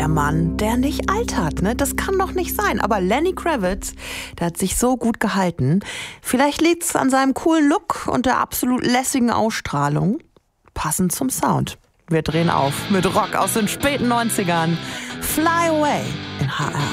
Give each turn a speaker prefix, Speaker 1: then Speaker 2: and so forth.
Speaker 1: der Mann, der nicht altert, ne? Das kann doch nicht sein. Aber Lenny Kravitz, der hat sich so gut gehalten. Vielleicht liegt es an seinem coolen Look und der absolut lässigen Ausstrahlung. Passend zum Sound. Wir drehen auf mit Rock aus den späten 90ern. Fly Away in HR.